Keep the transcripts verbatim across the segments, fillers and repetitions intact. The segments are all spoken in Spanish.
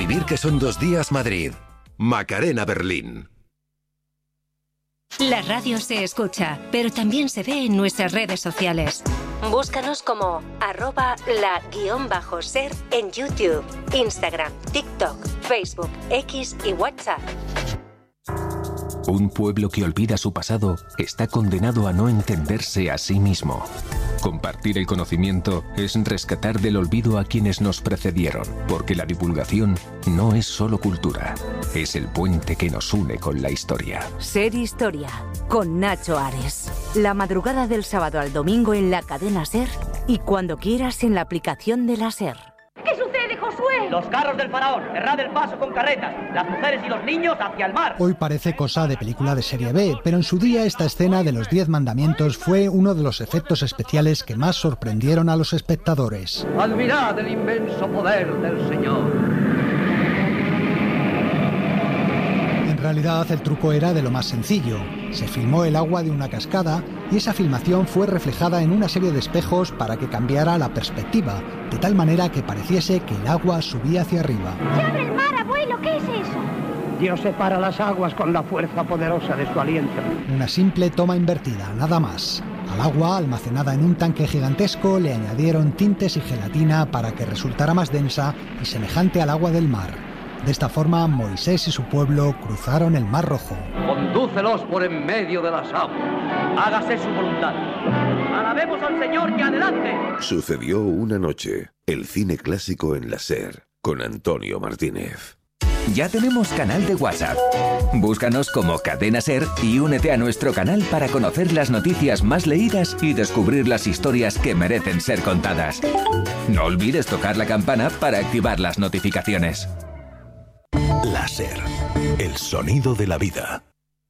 vivir que son dos días Madrid. Macarena Berlín. La radio se escucha, pero también se ve en nuestras redes sociales. Búscanos como arroba la guión bajo ser en YouTube, Instagram, TikTok, Facebook, X y WhatsApp. Un pueblo que olvida su pasado está condenado a no entenderse a sí mismo. Compartir el conocimiento es rescatar del olvido a quienes nos precedieron, porque la divulgación no es solo cultura, es el puente que nos une con la historia. Ser Historia, con Nacho Ares. La madrugada del sábado al domingo en la cadena SER y cuando quieras en la aplicación de la SER. ¿Qué sucede, Josué? Los carros del faraón, cerrad el paso con carretas, las mujeres y los niños hacia el mar. Hoy parece cosa de película de serie B, pero en su día esta escena de los Diez Mandamientos fue uno de los efectos especiales que más sorprendieron a los espectadores. Admirad el inmenso poder del Señor. En realidad el truco era de lo más sencillo. Se filmó el agua de una cascada y esa filmación fue reflejada en una serie de espejos para que cambiara la perspectiva, de tal manera que pareciese que el agua subía hacia arriba. ¡Se abre el mar, abuelo! ¿Qué es eso? Dios separa las aguas con la fuerza poderosa de su aliento. Una simple toma invertida, nada más. Al agua, almacenada en un tanque gigantesco, le añadieron tintes y gelatina para que resultara más densa y semejante al agua del mar. De esta forma, Moisés y su pueblo cruzaron el Mar Rojo. Condúcelos por en medio de las aguas. Hágase su voluntad. Alabemos al Señor que adelante. Sucedió una noche. El cine clásico en la SER, con Antonio Martínez. Ya tenemos canal de WhatsApp. Búscanos como Cadena SER y únete a nuestro canal para conocer las noticias más leídas y descubrir las historias que merecen ser contadas. No olvides tocar la campana para activar las notificaciones. La SER, el sonido de la vida.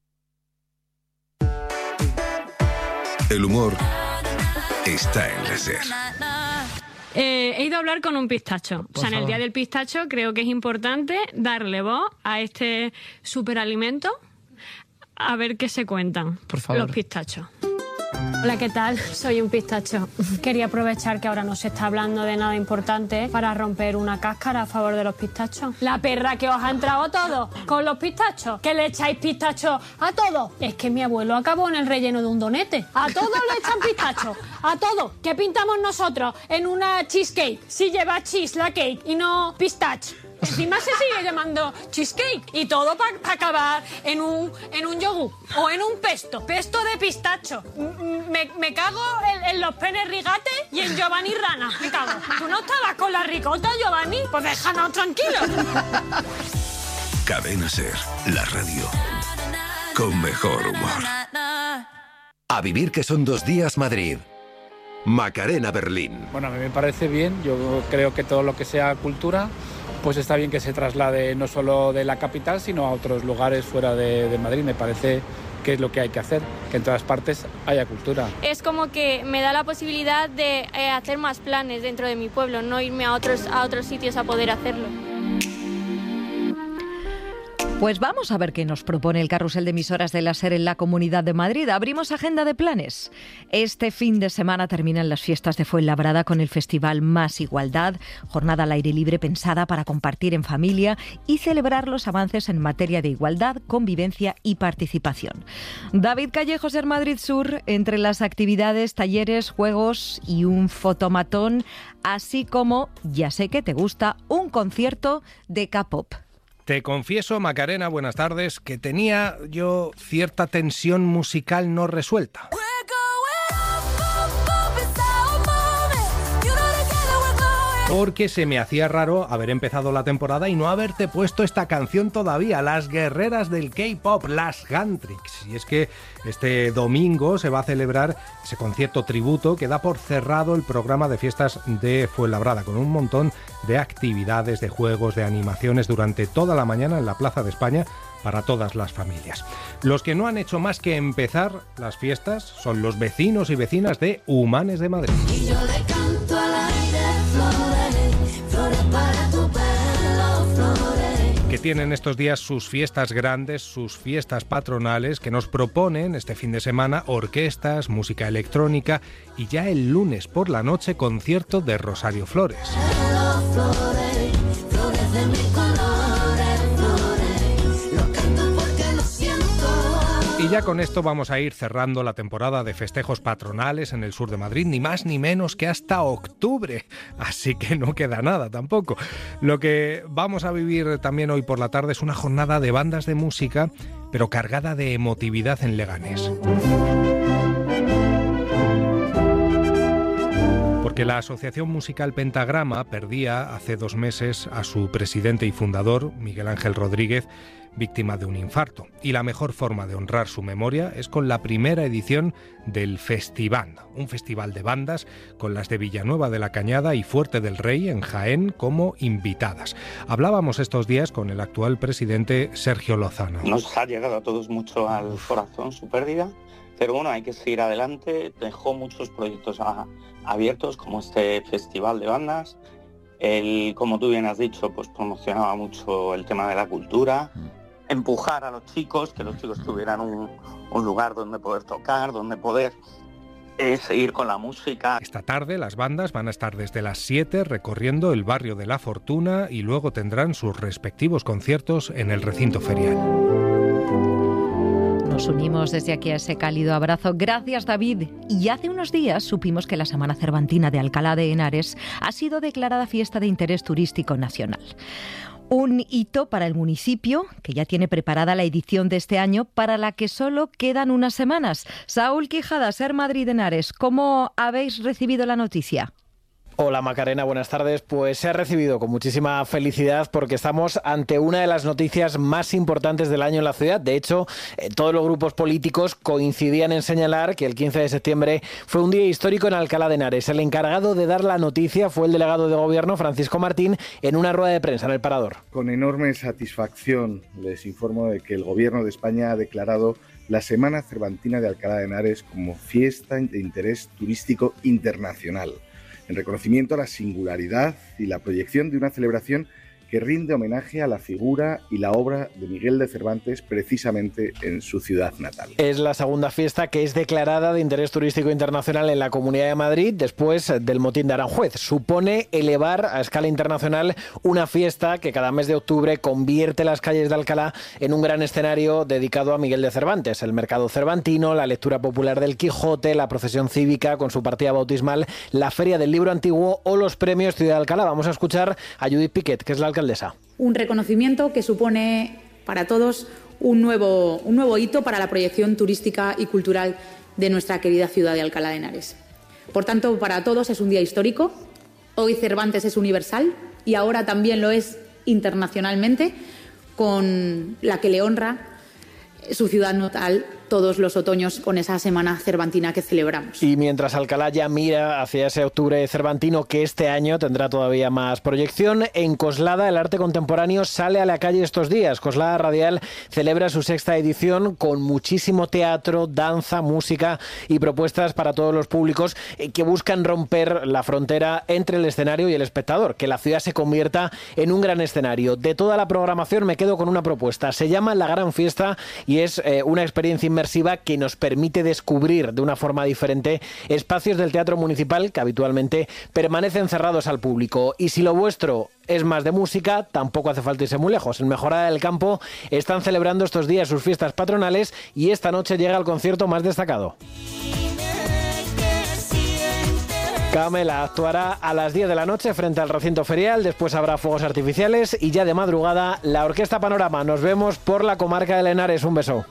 El humor está en la SER. Eh, he ido a hablar con un pistacho. Por o sea, en el Día del Pistacho creo que es importante darle voz a este superalimento, a ver qué se cuentan Por favor. los pistachos. Hola, ¿qué tal? Soy un pistacho. Quería aprovechar que ahora no se está hablando de nada importante para romper una cáscara a favor de los pistachos. La perra que os ha entrado todo con los pistachos. ¿Que le echáis pistacho a todo? Es que mi abuelo acabó en el relleno de un donete. A todos le echan pistacho. A todo. ¿Qué pintamos nosotros en una cheesecake? Si lleva cheese la cake y no pistache. Encima se sigue llamando cheesecake y todo para pa acabar en un, en un yogur o en un pesto, pesto de pistacho. Me, me cago en, en los penes rigate y en Giovanni Rana. Me cago. ¿Tú no estabas con la ricota, Giovanni? Pues déjanos tranquilos. Cadena SER, la radio con mejor humor. A vivir que son dos días Madrid. Macarena Berlín. Bueno, a mí me parece bien. Yo creo que todo lo que sea cultura, pues está bien que se traslade no solo de la capital, sino a otros lugares fuera de, de Madrid. Me parece que es lo que hay que hacer, que en todas partes haya cultura. Es como que me da la posibilidad de eh, hacer más planes dentro de mi pueblo, no irme a otros, a otros sitios a poder hacerlo. Pues vamos a ver qué nos propone el carrusel de emisoras de la SER en la Comunidad de Madrid. Abrimos agenda de planes. Este fin de semana terminan las fiestas de Fuenlabrada con el festival Más Igualdad, jornada al aire libre pensada para compartir en familia y celebrar los avances en materia de igualdad, convivencia y participación. David Callejo, SER Madrid Sur, entre las actividades, talleres, juegos y un fotomatón, así como, ya sé que te gusta, un concierto de K-pop. Te confieso, Macarena, buenas tardes, que tenía yo cierta tensión musical no resuelta. Porque se me hacía raro haber empezado la temporada y no haberte puesto esta canción todavía, Las Guerreras del K-pop, las Gantrix. Y es que este domingo se va a celebrar ese concierto tributo que da por cerrado el programa de fiestas de Fuenlabrada, con un montón de actividades, de juegos, de animaciones durante toda la mañana en la Plaza de España para todas las familias. Los que no han hecho más que empezar las fiestas son los vecinos y vecinas de Humanes de Madrid. Y yo le canto al aire flores, flores para tu pelo, flores. Que tienen estos días sus fiestas grandes, sus fiestas patronales, que nos proponen este fin de semana orquestas, música electrónica y ya el lunes por la noche concierto de Rosario Flores. Flores, flores de mi color. ya con esto vamos a ir cerrando la temporada de festejos patronales en el sur de Madrid, ni más ni menos que hasta octubre, así que no queda nada tampoco. Lo que vamos a vivir también hoy por la tarde es una jornada de bandas de música, pero cargada de emotividad en Leganés. Porque la Asociación Musical Pentagrama perdía hace dos meses a su presidente y fundador, Miguel Ángel Rodríguez, víctima de un infarto. Y la mejor forma de honrar su memoria es con la primera edición del Festiband, un festival de bandas con las de Villanueva de la Cañada y Fuerte del Rey en Jaén como invitadas. Hablábamos estos días con el actual presidente Sergio Lozano. Nos ha llegado a todos mucho al corazón su pérdida, pero bueno, hay que seguir adelante. Dejó muchos proyectos a, abiertos como este festival de bandas. Él, como tú bien has dicho, pues promocionaba mucho el tema de la cultura, empujar a los chicos, que los chicos tuvieran un, un lugar donde poder tocar, donde poder eh, seguir con la música. Esta tarde las bandas van a estar desde las siete recorriendo el barrio de La Fortuna y luego tendrán sus respectivos conciertos en el recinto ferial. Nos unimos desde aquí a ese cálido abrazo. Gracias, David. Y hace unos días supimos que la Semana Cervantina de Alcalá de Henares ha sido declarada fiesta de interés turístico nacional. Un hito para el municipio, que ya tiene preparada la edición de este año, para la que solo quedan unas semanas. Saúl Quijada, Ser Madrid Henares, ¿cómo habéis recibido la noticia? Hola Macarena, buenas tardes. Pues se ha recibido con muchísima felicidad porque estamos ante una de las noticias más importantes del año en la ciudad. De hecho, eh, todos los grupos políticos coincidían en señalar que el quince de septiembre fue un día histórico en Alcalá de Henares. El encargado de dar la noticia fue el delegado de Gobierno, Francisco Martín, en una rueda de prensa en el Parador. Con enorme satisfacción les informo de que el Gobierno de España ha declarado la Semana Cervantina de Alcalá de Henares como fiesta de interés turístico internacional, en reconocimiento a la singularidad y la proyección de una celebración que rinde homenaje a la figura y la obra de Miguel de Cervantes precisamente en su ciudad natal. Es la segunda fiesta que es declarada de interés turístico internacional en la Comunidad de Madrid después del motín de Aranjuez. Supone elevar a escala internacional una fiesta que cada mes de octubre convierte las calles de Alcalá en un gran escenario dedicado a Miguel de Cervantes. El mercado cervantino, la lectura popular del Quijote, la procesión cívica con su partida bautismal, la feria del libro antiguo o los premios Ciudad de Alcalá. Vamos a escuchar a Judith Piquet, que es la alcaldesa. Un reconocimiento que supone para todos un nuevo, un nuevo hito para la proyección turística y cultural de nuestra querida ciudad de Alcalá de Henares. Por tanto, para todos es un día histórico. Hoy Cervantes es universal y ahora también lo es internacionalmente, con la que le honra su ciudad natal todos los otoños con esa Semana Cervantina que celebramos. Y mientras Alcalá ya mira hacia ese octubre cervantino que este año tendrá todavía más proyección, en Coslada el arte contemporáneo sale a la calle estos días. Coslada Radial celebra su sexta edición con muchísimo teatro, danza, música y propuestas para todos los públicos que buscan romper la frontera entre el escenario y el espectador, que la ciudad se convierta en un gran escenario. De toda la programación me quedo con una propuesta. Se llama La Gran Fiesta y es eh, una experiencia inmersiva que nos permite descubrir de una forma diferente espacios del Teatro Municipal que habitualmente permanecen cerrados al público. Y si lo vuestro es más de música, tampoco hace falta irse muy lejos. En Mejorada del Campo están celebrando estos días sus fiestas patronales y esta noche llega el concierto más destacado. Camela actuará a las diez de la noche frente al recinto ferial, después habrá fuegos artificiales y ya de madrugada la Orquesta Panorama. Nos vemos por la comarca de Henares. Un beso.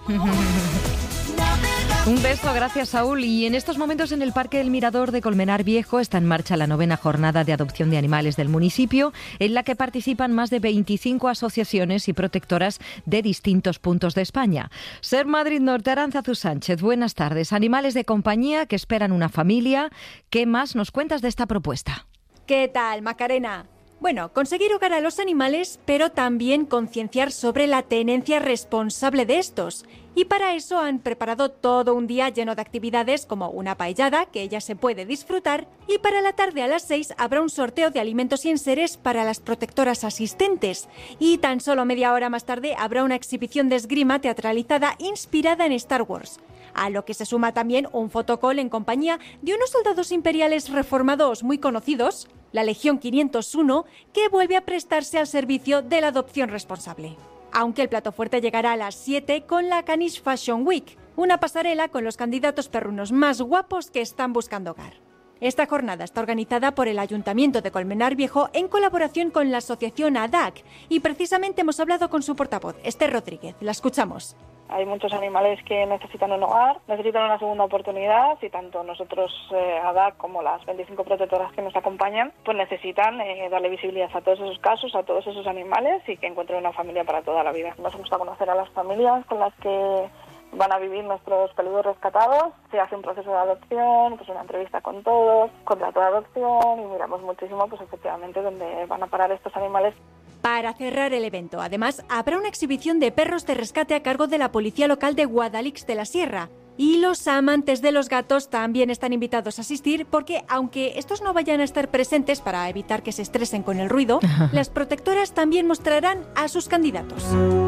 Un beso, gracias Saúl. Y en estos momentos en el Parque del Mirador de Colmenar Viejo está en marcha la novena jornada de adopción de animales del municipio, en la que participan más de veinticinco asociaciones y protectoras de distintos puntos de España. Ser Madrid Norte, Arantzazu Sánchez, buenas tardes. Animales de compañía que esperan una familia. ¿Qué más nos cuentas de esta propuesta? ¿Qué tal, Macarena? Bueno, conseguir hogar a los animales, pero también concienciar sobre la tenencia responsable de estos. Y para eso han preparado todo un día lleno de actividades como una paellada, que ya se puede disfrutar, y para la tarde a las seis habrá un sorteo de alimentos y enseres para las protectoras asistentes. Y tan solo media hora más tarde habrá una exhibición de esgrima teatralizada inspirada en Star Wars. A lo que se suma también un fotocall en compañía de unos soldados imperiales reformados muy conocidos, la Legión quinientos uno, que vuelve a prestarse al servicio de la adopción responsable. Aunque el plato fuerte llegará a las siete con la Caniche Fashion Week, una pasarela con los candidatos perrunos más guapos que están buscando hogar. Esta jornada está organizada por el Ayuntamiento de Colmenar Viejo en colaboración con la asociación A D A C y precisamente hemos hablado con su portavoz, Esther Rodríguez. La escuchamos. Hay muchos animales que necesitan un hogar, necesitan una segunda oportunidad y tanto nosotros, eh, A D A C, como las veinticinco protectoras que nos acompañan, pues necesitan eh, darle visibilidad a todos esos casos, a todos esos animales y que encuentren una familia para toda la vida. Nos gusta conocer a las familias con las que van a vivir nuestros peludos rescatados, se hace un proceso de adopción, pues una entrevista con todos, contrato de adopción y miramos muchísimo pues efectivamente dónde van a parar estos animales. Para cerrar el evento, además, habrá una exhibición de perros de rescate a cargo de la Policía Local de Guadalix de la Sierra. Y los amantes de los gatos también están invitados a asistir porque, aunque estos no vayan a estar presentes para evitar que se estresen con el ruido, las protectoras también mostrarán a sus candidatos.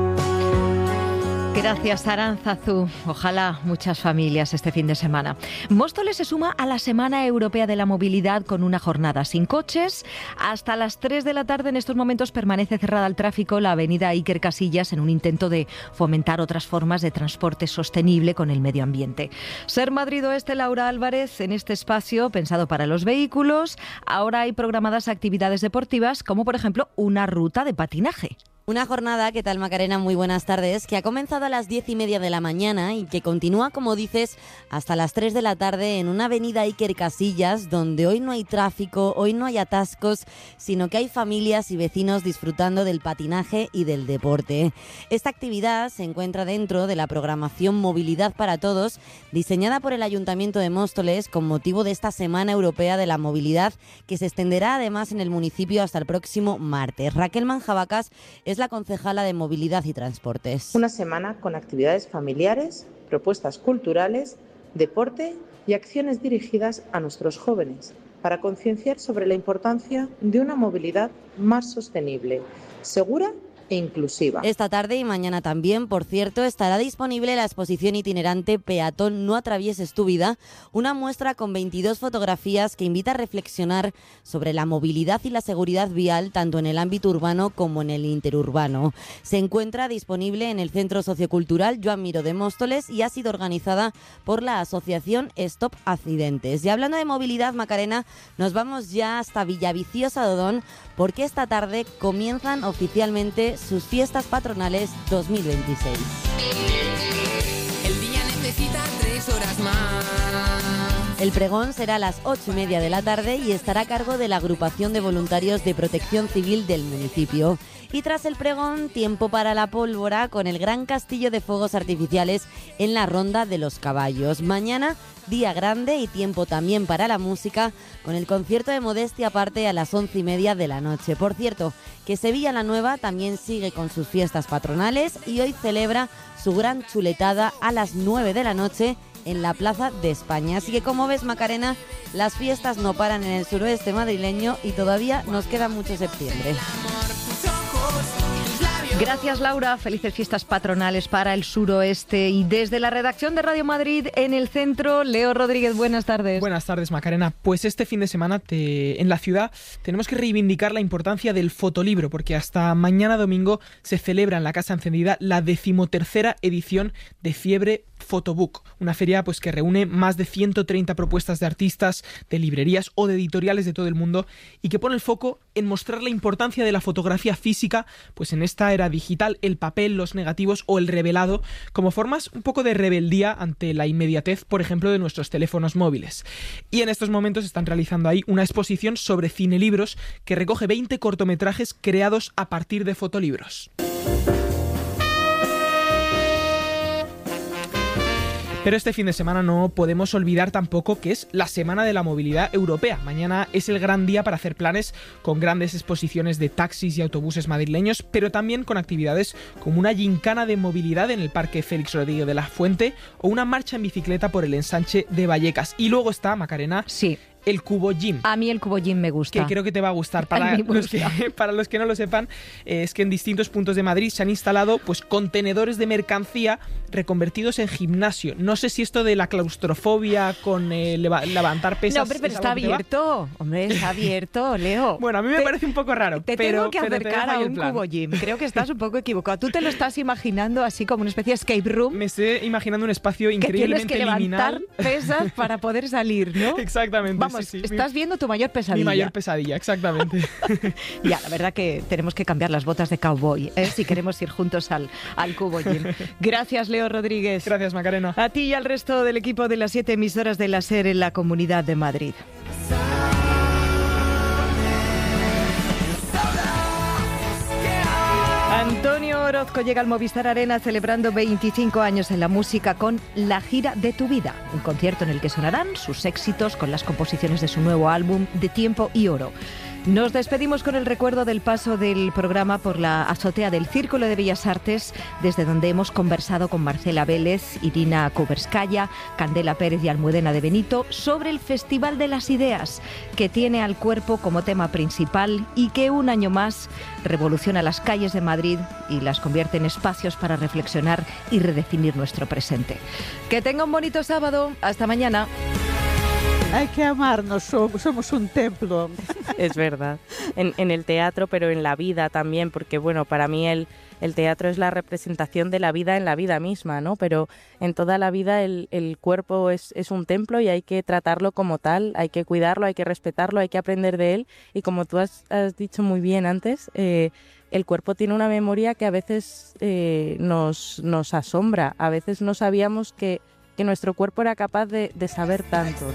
Gracias, Aránzazu. Ojalá muchas familias este fin de semana. Móstoles se suma a la Semana Europea de la Movilidad con una jornada sin coches. Hasta las tres de la tarde en estos momentos permanece cerrada al tráfico la avenida Iker Casillas en un intento de fomentar otras formas de transporte sostenible con el medio ambiente. Ser Madrid Oeste, Laura Álvarez, en este espacio pensado para los vehículos. Ahora hay programadas actividades deportivas como por ejemplo una ruta de patinaje. Una jornada, ¿qué tal, Macarena? Muy buenas tardes, que ha comenzado a las diez y media de la mañana y que continúa, como dices, hasta las tres de la tarde en una avenida Iker Casillas, donde hoy no hay tráfico, hoy no hay atascos, sino que hay familias y vecinos disfrutando del patinaje y del deporte. Esta actividad se encuentra dentro de la programación Movilidad para Todos, diseñada por el Ayuntamiento de Móstoles con motivo de esta Semana Europea de la Movilidad, que se extenderá además en el municipio hasta el próximo martes. Raquel Manjabacas es la concejala de Movilidad y Transportes. Una semana con actividades familiares, propuestas culturales, deporte y acciones dirigidas a nuestros jóvenes para concienciar sobre la importancia de una movilidad más sostenible, segura e inclusiva. Esta tarde y mañana también, por cierto, estará disponible la exposición itinerante Peatón, no atravieses tu vida, una muestra con veintidós fotografías que invita a reflexionar sobre la movilidad y la seguridad vial tanto en el ámbito urbano como en el interurbano. Se encuentra disponible en el Centro Sociocultural Joan Miró de Móstoles y ha sido organizada por la asociación Stop Accidentes. Y hablando de movilidad, Macarena, nos vamos ya hasta Villaviciosa de Odón porque esta tarde comienzan oficialmente sus fiestas patronales dos mil veintiséis. El día necesita tres horas más. El pregón será a las ocho y media de la tarde y estará a cargo de la agrupación de voluntarios de protección civil del municipio. Y tras el pregón, tiempo para la pólvora con el gran castillo de fuegos artificiales en la Ronda de los Caballos. Mañana, día grande y tiempo también para la música con el concierto de Modestia aparte a las once y media de la noche. Por cierto, que Sevilla la Nueva también sigue con sus fiestas patronales y hoy celebra su gran chuletada a las nueve de la noche en la Plaza de España. Así que, como ves, Macarena, las fiestas no paran en el suroeste madrileño y todavía nos queda mucho septiembre. Gracias, Laura. Felices fiestas patronales para el suroeste. Y desde la redacción de Radio Madrid en el centro, Leo Rodríguez, buenas tardes. Buenas tardes, Macarena. Pues este fin de semana te, en la ciudad tenemos que reivindicar la importancia del fotolibro, porque hasta mañana domingo se celebra en la Casa Encendida la decimotercera edición de Fiebre Photobook, una feria pues que reúne más de ciento treinta propuestas de artistas, de librerías o de editoriales de todo el mundo y que pone el foco en mostrar la importancia de la fotografía física, pues en esta era digital, el papel, los negativos o el revelado, como formas un poco de rebeldía ante la inmediatez, por ejemplo, de nuestros teléfonos móviles. Y en estos momentos están realizando ahí una exposición sobre cinelibros que recoge veinte cortometrajes creados a partir de fotolibros. Pero este fin de semana no podemos olvidar tampoco que es la Semana de la Movilidad Europea. Mañana es el gran día para hacer planes con grandes exposiciones de taxis y autobuses madrileños, pero también con actividades como una gincana de movilidad en el Parque Félix Rodríguez de la Fuente o una marcha en bicicleta por el ensanche de Vallecas. Y luego está, Macarena, sí. el Cubo Gym. A mí el Cubo Gym me gusta. Que creo que te va a gustar. Para, los que, para los que no lo sepan, eh, es que en distintos puntos de Madrid se han instalado pues contenedores de mercancía reconvertidos en gimnasio. No sé si esto de la claustrofobia con eh, leva- levantar pesas... No, hombre, pero está abierto. Hombre, está abierto, Leo. Bueno, a mí me te, parece un poco raro. Te pero, tengo que pero acercar a un Cubo Gym. Creo que estás un poco equivocado. Tú te lo estás imaginando así como una especie de escape room. Me estoy imaginando un espacio increíblemente que tienes que levantar liminal. pesas para poder salir, ¿no? Exactamente. Vamos, sí, sí. estás mi, viendo tu mayor pesadilla. Mi mayor pesadilla, exactamente. Ya, la verdad que tenemos que cambiar las botas de cowboy, ¿eh? Si queremos ir juntos al, al Cubo Gym. Gracias, Leo Rodríguez. Gracias, Macarena. A ti y al resto del equipo de las siete emisoras de la SER en la Comunidad de Madrid. Antonio Orozco llega al Movistar Arena celebrando veinticinco años en la música con La gira de tu vida, un concierto en el que sonarán sus éxitos con las composiciones de su nuevo álbum De Tiempo y Oro. Nos despedimos con el recuerdo del paso del programa por la azotea del Círculo de Bellas Artes, desde donde hemos conversado con Marcela Vélez, Irina Kuberskaya, Candela Pérez y Almudena de Benito sobre el Festival de las Ideas, que tiene al cuerpo como tema principal y que un año más revoluciona las calles de Madrid y las convierte en espacios para reflexionar y redefinir nuestro presente. Que tenga un bonito sábado. Hasta mañana. Hay que amarnos, somos, somos un templo. Es verdad, en, en el teatro, pero en la vida también, porque bueno, para mí el, el teatro es la representación de la vida en la vida misma, ¿no? Pero en toda la vida el, el cuerpo es, es un templo y hay que tratarlo como tal, hay que cuidarlo, hay que respetarlo, hay que aprender de él. Y como tú has, has dicho muy bien antes, eh, el cuerpo tiene una memoria que a veces eh, nos, nos asombra, a veces no sabíamos que, que nuestro cuerpo era capaz de, de saber tanto, ¿no?